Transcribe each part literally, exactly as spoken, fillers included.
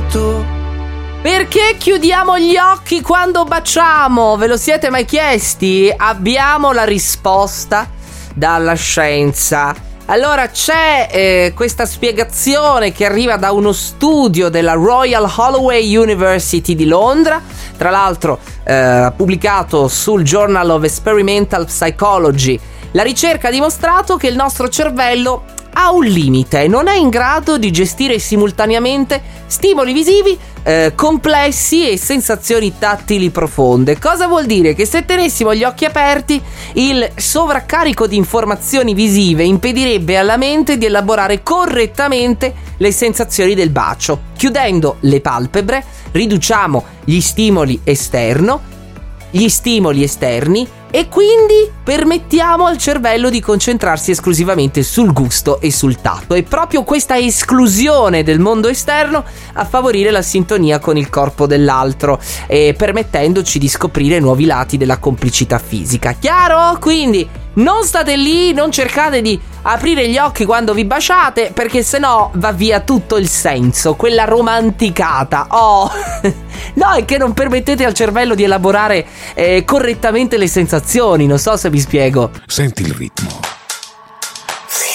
letto. Perché chiudiamo gli occhi quando baciamo? Ve lo siete mai chiesti? Abbiamo la risposta dalla scienza. Allora c'è eh, questa spiegazione che arriva da uno studio della Royal Holloway University di Londra, tra l'altro eh, pubblicato sul Journal of Experimental Psychology. La ricerca ha dimostrato che il nostro cervello ha un limite, non è in grado di gestire simultaneamente stimoli visivi eh, complessi e sensazioni tattili profonde. Cosa vuol dire? Che se tenessimo gli occhi aperti, il sovraccarico di informazioni visive impedirebbe alla mente di elaborare correttamente le sensazioni del bacio. Chiudendo le palpebre, riduciamo gli stimoli esterno, gli stimoli esterni e quindi permettiamo al cervello di concentrarsi esclusivamente sul gusto e sul tatto. È proprio questa esclusione del mondo esterno a favorire la sintonia con il corpo dell'altro e permettendoci di scoprire nuovi lati della complicità fisica. Chiaro? Quindi non state lì, non cercate di aprire gli occhi quando vi baciate, perché sennò va via tutto il senso, quella romanticata. Oh, no, è che non permettete al cervello di elaborare eh, correttamente le sensazioni. Non so se mi spiego. Senti il ritmo.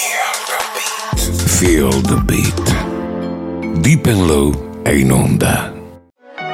Feel the beat. Feel the beat. Deep and Low è in onda.